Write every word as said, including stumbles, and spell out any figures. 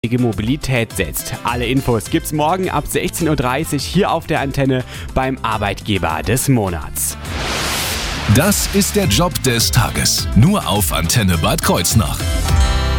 Mobilität setzt. Alle Infos gibt's morgen ab sechzehn Uhr dreißig hier auf der Antenne beim Arbeitgeber des Monats. Das ist der Job des Tages. Nur auf Antenne Bad Kreuznach.